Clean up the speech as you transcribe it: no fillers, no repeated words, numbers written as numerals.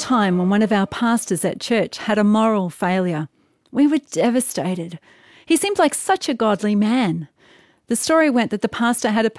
time when one of our pastors at church had a moral failure. We were devastated. He seemed like such a godly man. The story went that the pastor had a